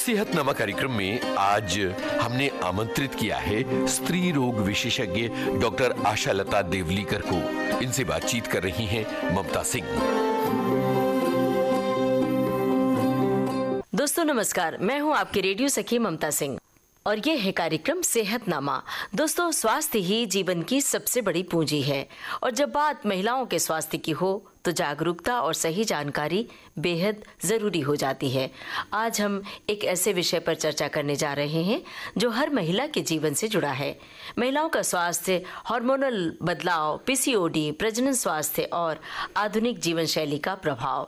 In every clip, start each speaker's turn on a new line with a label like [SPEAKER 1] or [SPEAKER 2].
[SPEAKER 1] सेहतनामा कार्यक्रम में आज हमने आमंत्रित किया है स्त्री रोग विशेषज्ञ डॉक्टर आशा लता देवलीकर को। इनसे बातचीत कर रही हैं ममता सिंह।
[SPEAKER 2] दोस्तों नमस्कार, मैं हूं आपकी रेडियो सखी ममता सिंह और ये है कार्यक्रम सेहतनामा। दोस्तों, स्वास्थ्य ही जीवन की सबसे बड़ी पूंजी है और जब बात महिलाओं के स्वास्थ्य की हो तो जागरूकता और सही जानकारी बेहद ज़रूरी हो जाती है। आज हम एक ऐसे विषय पर चर्चा करने जा रहे हैं जो हर महिला के जीवन से जुड़ा है। महिलाओं का स्वास्थ्य, हार्मोनल बदलाव, पीसीओडी, प्रजनन स्वास्थ्य और आधुनिक जीवन शैली का प्रभाव।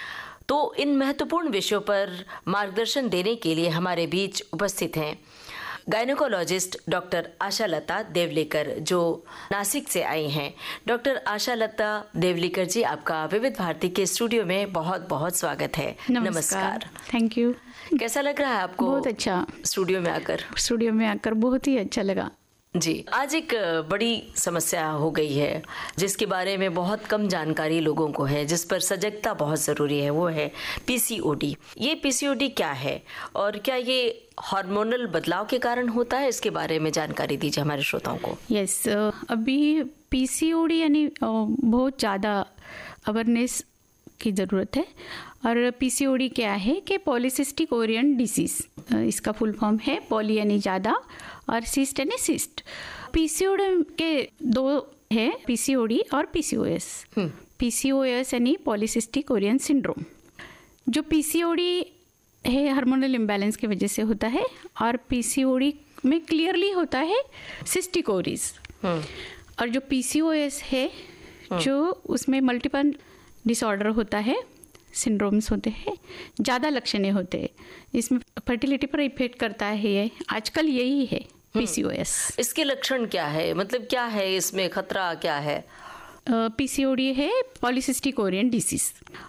[SPEAKER 2] तो इन महत्वपूर्ण विषयों पर मार्गदर्शन देने के लिए हमारे बीच उपस्थित हैं गायनेकोलॉजिस्ट डॉक्टर आशा लता देवलीकर, जो नासिक से आई हैं। डॉक्टर आशा लता देवलीकर जी, आपका विविध भारती के स्टूडियो में बहुत बहुत स्वागत है।
[SPEAKER 3] नमस्कार। Thank you.
[SPEAKER 2] कैसा लग रहा है आपको?
[SPEAKER 3] बहुत अच्छा।
[SPEAKER 2] स्टूडियो में आकर
[SPEAKER 3] बहुत ही अच्छा लगा
[SPEAKER 2] जी। आज एक बड़ी समस्या हो गई है जिसके बारे में बहुत कम जानकारी लोगों को है, जिस पर सजगता बहुत ज़रूरी है, वो है पीसीओडी। ये पीसीओडी क्या है और क्या ये हार्मोनल बदलाव के कारण होता है? इसके बारे में जानकारी दीजिए हमारे श्रोताओं को।
[SPEAKER 3] यस, अभी पीसीओडी यानी बहुत ज़्यादा अवेयरनेस की ज़रूरत है। और पीसीओडी क्या है कि पॉलीसिस्टिक ओरियन डिसीज़, इसका फुल फॉर्म है पॉली यानी ज़्यादा और सिस्ट यानी सिस्ट। पीसीओडी के दो है, पीसीओडी और पीसीओएस। पीसीओएस यानी पॉलीसिस्टिक ओरियन सिंड्रोम। जो पीसीओडी है हार्मोनल इम्बैलेंस की वजह से होता है और पीसीओडी में क्लियरली होता है सिस्टिक ओवरीज। और जो पीसीओएस है जो उसमें मल्टीपल डिसऑर्डर होता है, सिंड्रोम्स होते हैं, ज़्यादा लक्षण होते हैं, इसमें फर्टिलिटी पर इफेक्ट करता है। ये आजकल यही है पीसीओएस।
[SPEAKER 2] इसके लक्षण क्या है, मतलब क्या है, इसमें खतरा क्या है?
[SPEAKER 3] पीसीओडी है पॉलीसिस्टिक ओरियन डिसीज